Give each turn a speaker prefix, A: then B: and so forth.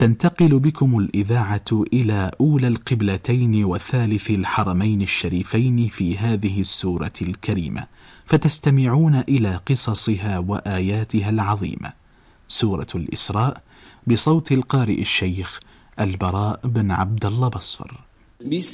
A: تنتقل بكم الإذاعة إلى أولى القبلتين وثالث الحرمين الشريفين في هذه السورة الكريمة، فتستمعون إلى قصصها وآياتها العظيمة. سورة الإسراء بصوت القارئ الشيخ البراء بن عبد الله بصفر.